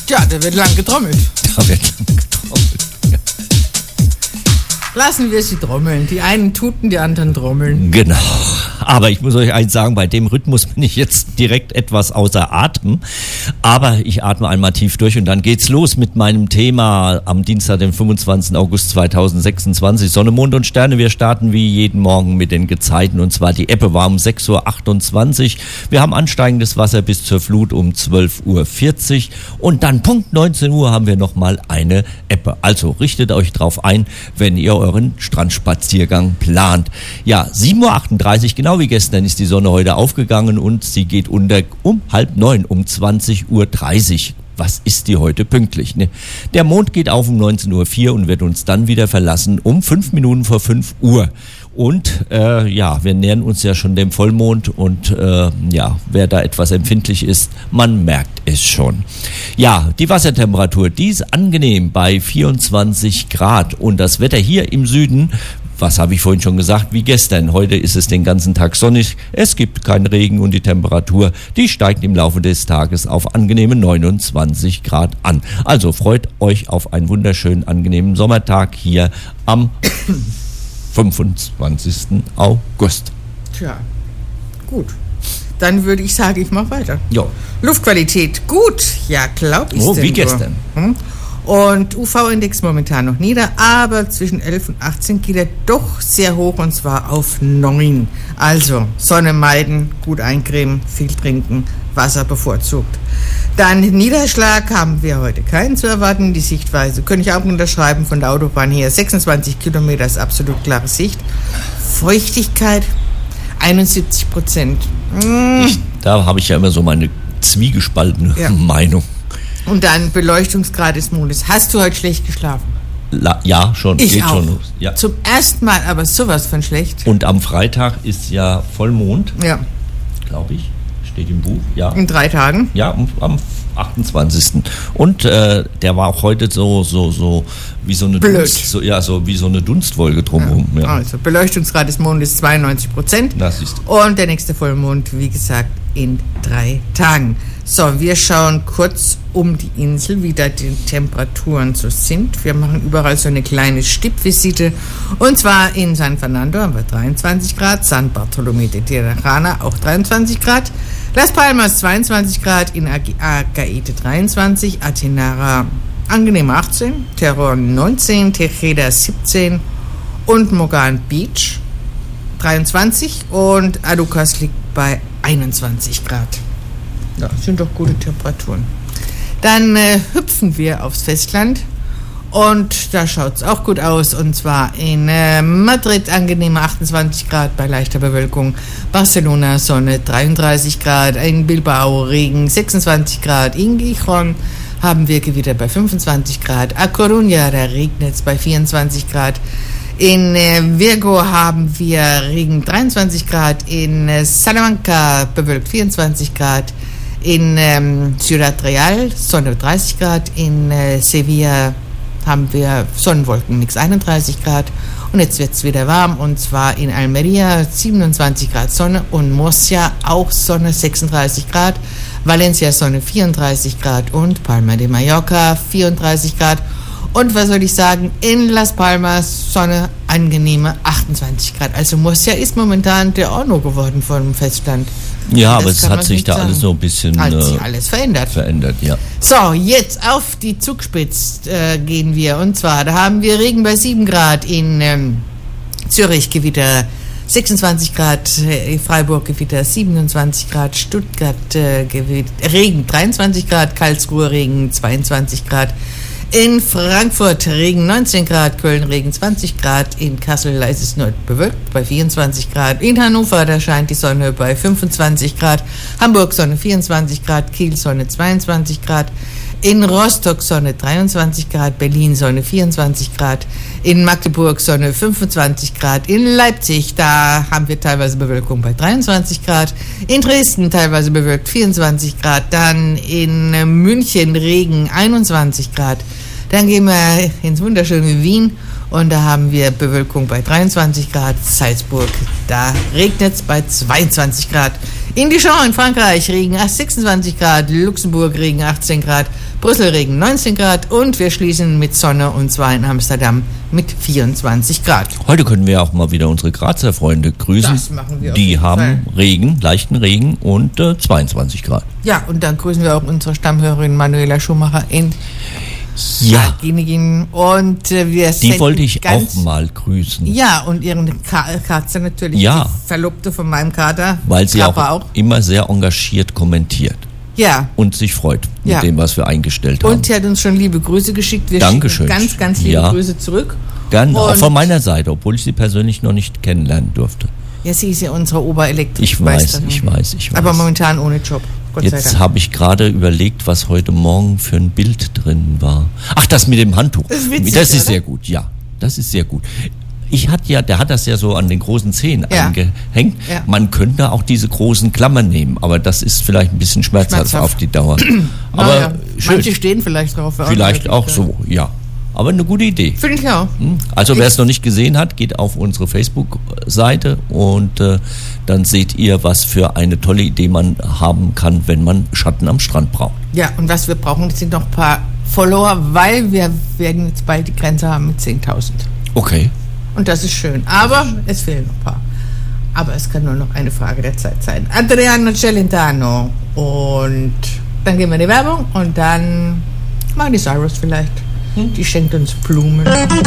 Tja, da wird lang getrommelt. Ja. Lassen wir sie trommeln. Die einen tuten, die anderen trommeln. Genau. Aber ich muss euch eins sagen, bei dem Rhythmus bin ich jetzt direkt etwas außer Atem. Aber ich atme einmal tief durch und dann geht's los mit meinem Thema am Dienstag, den 25. August 2026. Sonne, Mond und Sterne. Wir starten wie jeden Morgen mit den Gezeiten. Und zwar die Ebbe war um 6.28 Uhr. Wir haben ansteigendes Wasser bis zur Flut um 12.40 Uhr. Und dann Punkt 19 Uhr haben wir nochmal eine Ebbe. Also richtet euch drauf ein, wenn ihr euren Strandspaziergang plant. Ja, 7.38 Uhr, genau wie gestern, ist die Sonne heute aufgegangen und sie geht unter um 8:30, um 20.30 Uhr. Was ist die heute pünktlich? Ne? Der Mond geht auf um 19.04 Uhr und wird uns dann wieder verlassen um 5 Minuten vor 5 Uhr. Und ja, wir nähern uns ja schon dem Vollmond und ja, wer da etwas empfindlich ist, man merkt es schon. Ja, die Wassertemperatur, die ist angenehm bei 24 Grad und das Wetter hier im Süden, was habe ich vorhin schon gesagt, wie gestern. Heute ist es den ganzen Tag sonnig, es gibt keinen Regen und die Temperatur, die steigt im Laufe des Tages auf angenehme 29 Grad an. Also freut euch auf einen wunderschönen, angenehmen Sommertag hier am 25. August. Tja, gut. Dann würde ich sagen, ich mache weiter. Jo. Luftqualität, gut. Ja, glaub ich. Oh, wie gestern. Und UV-Index momentan noch nieder, aber zwischen 11 und 18 geht er doch sehr hoch und zwar auf 9. Also Sonne meiden, gut eincremen, viel trinken, Wasser bevorzugt. Dann Niederschlag haben wir heute keinen zu erwarten. Die Sichtweise könnte ich auch unterschreiben von der Autobahn her. 26 Kilometer ist absolut klare Sicht. Feuchtigkeit 71%. Da habe ich ja immer so meine zwiegespaltene Meinung. Und dann Beleuchtungsgrad des Mondes. Hast du heute schlecht geschlafen? Ja, schon. Ich geht auch. Schon los. Ja. Zum ersten Mal, aber sowas von schlecht. Und am Freitag ist ja Vollmond. Ja. Glaube ich. Steht im Buch. Ja. In 3 Tagen. Ja, am 28. Und der war auch heute so wie so eine so wie so eine Dunstwolke drumherum. Ja. Also Beleuchtungsgrad des Mondes 92%. Das ist. Und der nächste Vollmond, wie gesagt, in 3 Tagen. So, wir schauen kurz um die Insel, wie da die Temperaturen so sind. Wir machen überall so eine kleine Stippvisite. Und zwar in San Fernando haben wir 23 Grad, San Bartolomé de Tirajana auch 23 Grad, Las Palmas 22 Grad, in Agaete 23, Atenara angenehme 18, Terror 19, Tejeda 17 und Morgan Beach 23 und Alucas liegt bei 21 Grad. Ja, sind doch gute Temperaturen. Dann hüpfen wir aufs Festland und da schaut es auch gut aus und zwar in Madrid angenehme 28 Grad bei leichter Bewölkung, Barcelona Sonne 33 Grad, in Bilbao Regen 26 Grad, in Gijón haben wir Gewitter bei 25 Grad, A Coruña, da regnet es bei 24 Grad, in Vigo haben wir Regen 23 Grad, in Salamanca bewölkt 24 Grad, in Ciudad Real Sonne 30 Grad, in Sevilla haben wir Sonnenwolken, nix 31 Grad und jetzt wird es wieder warm und zwar in Almería 27 Grad Sonne und Murcia auch Sonne 36 Grad, Valencia Sonne 34 Grad und Palma de Mallorca 34 Grad und was soll ich sagen, in Las Palmas Sonne angenehme 28 Grad. Also Murcia ist momentan der Orno geworden vom Festland. Ja, aber es hat sich da alles so ein bisschen hat sich alles verändert. Ja. So, jetzt auf die Zugspitze gehen wir. Und zwar, da haben wir Regen bei 7 Grad in Zürich, Gewitter 26 Grad, Freiburg Gewitter 27 Grad, Stuttgart Regen 23 Grad, Karlsruhe Regen 22 Grad, in Frankfurt Regen 19 Grad, Köln Regen 20 Grad, in Kassel leises Nord bewölkt bei 24 Grad, in Hannover da scheint die Sonne bei 25 Grad, Hamburg Sonne 24 Grad, Kiel Sonne 22 Grad, in Rostock Sonne 23 Grad, Berlin Sonne 24 Grad, in Magdeburg Sonne 25 Grad, in Leipzig, da haben wir teilweise Bewölkung bei 23 Grad, in Dresden teilweise bewölkt 24 Grad, dann in München Regen 21 Grad, dann gehen wir ins wunderschöne Wien und da haben wir Bewölkung bei 23 Grad, Salzburg, da regnet es bei 22 Grad, In Dijon in Frankreich Regen 26 Grad, Luxemburg Regen 18 Grad, Brüssel Regen 19 Grad und wir schließen mit Sonne und zwar in Amsterdam mit 24 Grad. Heute können wir auch mal wieder unsere Grazer Freunde grüßen. Das machen wir auf Die jeden haben Fall. Regen, leichten Regen und 22 Grad. Ja, und dann grüßen wir auch unsere Stammhörerin Manuela Schumacher in Ja, Genigin und wir die wollte ich ganz, auch mal grüßen. Ja, und ihren Katze natürlich, Ja. die Verlobte von meinem Kater. Weil sie Kappa auch immer sehr engagiert kommentiert Ja, und sich freut mit Ja. dem, was wir eingestellt haben. und sie hat uns schon liebe Grüße geschickt. Wir Dankeschön. schicken ganz, ganz liebe Ja. Grüße zurück. Gerne, auch Und- von meiner Seite, obwohl ich sie persönlich noch nicht kennenlernen durfte. Ja, sie ist ja unsere Oberelektrik. Ich weiß, ich weiß. Aber momentan ohne Job. Gott sei Jetzt Dank. habe ich gerade überlegt, was heute Morgen für ein Bild drin war. Ach, das mit dem Handtuch. Das ist witzig, Das ist oder? sehr gut, ja. Das ist sehr gut. Der hat das ja so an den großen Zehen Ja. angehängt. Ja. Man könnte auch diese großen Klammern nehmen, aber das ist vielleicht ein bisschen schmerzhaft Schmerzhaft. auf die Dauer. Aber Naja, schön. manche stehen vielleicht drauf. Vielleicht auch so, ja. Aber eine gute Idee. Finde ich auch. Also wer es noch nicht gesehen hat, geht auf unsere Facebook-Seite und dann seht ihr, was für eine tolle Idee man haben kann, wenn man Schatten am Strand braucht. Ja, und was wir brauchen, sind noch ein paar Follower, weil wir werden jetzt bald die Grenze haben mit 10.000. Okay. Und das ist schön. Aber es fehlen noch ein paar. Aber es kann nur noch eine Frage der Zeit sein. Adriano Celentano. Und dann gehen wir in die Werbung und dann Miley Cyrus vielleicht. Die schenkt uns Blumen.